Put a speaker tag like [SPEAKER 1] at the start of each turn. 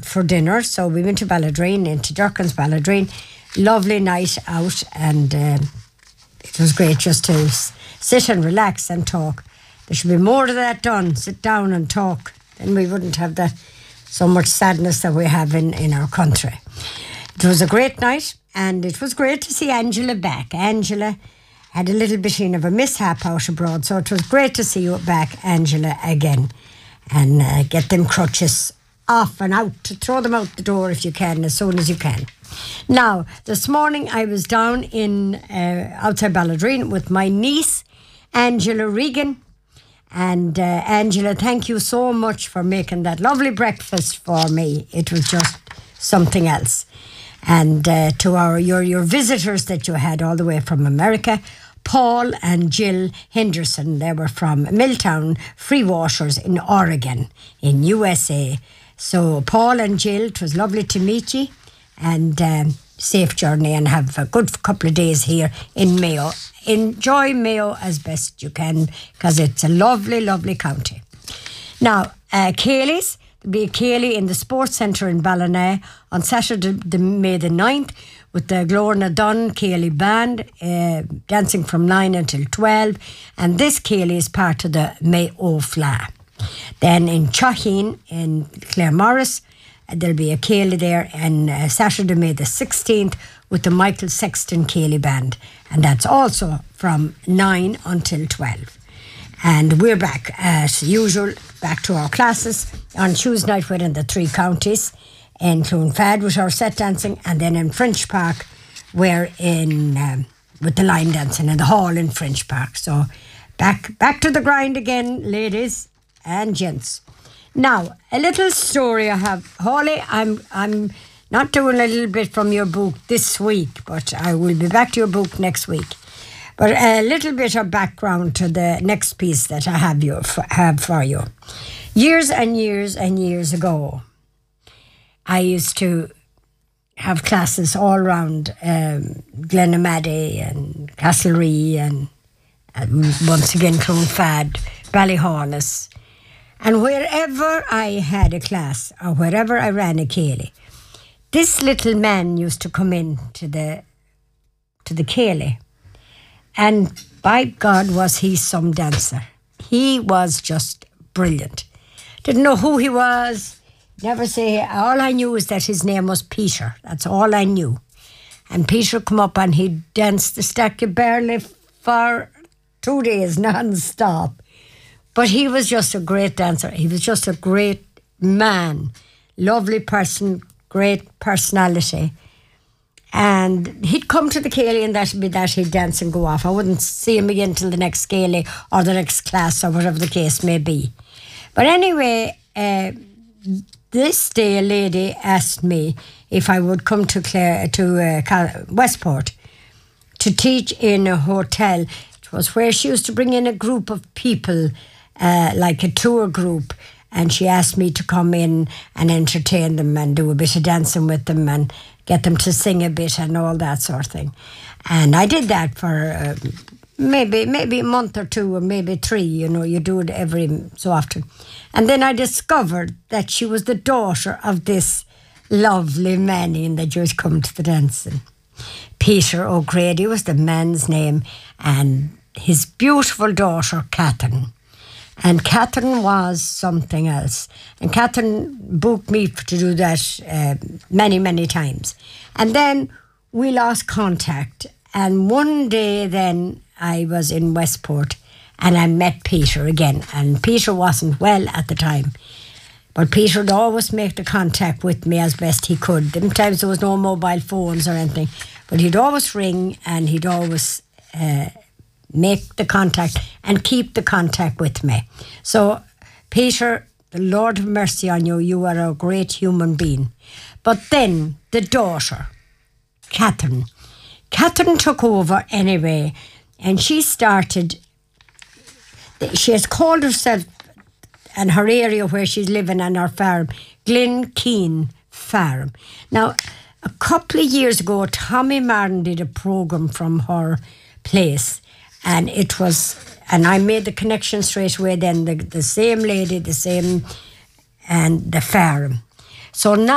[SPEAKER 1] for dinner. So we went to Balladreen, into Durcan's Balladreen. Lovely night out, and it was great just to sit and relax and talk. There should be more of that done. Sit down and talk. Then we wouldn't have that so much sadness that we have in our country. It was a great night, and it was great to see Angela back. Angela had a little bit of a mishap out abroad, so it was great to see you back, Angela, again, and get them crutches off and out, to throw them out the door if you can, as soon as you can. Now, this morning I was down in outside Balladreen with my niece, Angela Regan. And Angela, thank you so much for making that lovely breakfast for me. It was just something else. And to your visitors that you had all the way from America, Paul and Jill Henderson, they were from Milltown Free Washers in Oregon, in USA. So Paul and Jill, it was lovely to meet you, and safe journey, and have a good couple of days here in Mayo. Enjoy Mayo as best you can, because it's a lovely, lovely county. Now, Cayley's, there'll be a Cayley in the Sports Centre in Ballina on Saturday, May the 9th, with the Glorna Dunn Cayley Band, dancing from 9 until 12, and this Cayley is part of the Mayo Fla. Then in Chaheen, in Claremorris, there'll be a Cayley there on Saturday, May the 16th, with the Michael Sexton Cayley Band. And that's also from 9 until 12. And we're back, as usual, back to our classes. On Tuesday night, we're in the 3 counties. In Clonfad with our set dancing, and then in French Park, we're in with the line dancing in the hall in French Park. So back to the grind again, ladies and gents. Now, a little story I have. Holly, I'm not doing a little bit from your book this week, but I will be back to your book next week. But a little bit of background to the next piece that I have for you. Years and years and years ago, I used to have classes all around Glenamaddy and Castlerea and once again Clonfad, Ballyhaunis. And wherever I had a class or wherever I ran a Cayley, this little man used to come in to the Cayley. And by God, was he some dancer. He was just brilliant. Didn't know who he was. Never say. All I knew is that his name was Peter. That's all I knew. And Peter come up and he danced the Stack of Barley for 2 days non-stop. But he was just a great dancer. He was just a great man. Lovely person, great personality. And he'd come to the Cayley and that'd be that, he'd dance and go off. I wouldn't see him again till the next Cayley or the next class or whatever the case may be. But anyway, this day a lady asked me if I would come to Westport to teach in a hotel. It was where she used to bring in a group of people, like a tour group, and she asked me to come in and entertain them and do a bit of dancing with them and get them to sing a bit and all that sort of thing. And I did that for maybe a month or 2 or maybe 3, you do it every so often. And then I discovered that she was the daughter of this lovely man that just come to the dancing. Peter O'Grady was the man's name, and his beautiful daughter, Catherine. And Catherine was something else. And Catherine booked me to do that many, many times. And then we lost contact. And one day then I was in Westport and I met Peter again. And Peter wasn't well at the time. But Peter would always make the contact with me as best he could. Sometimes there was no mobile phones or anything. But he'd always ring and he'd always make the contact and keep the contact with me. So, Peter, the Lord have mercy on you. You are a great human being. But then the daughter, Catherine took over anyway, and she has called herself and her area where she's living on her farm, Glen Keane Farm. Now, a couple of years ago, Tommy Martin did a programme from her place, and I made the connection straight away then, the same lady, and the farm. So now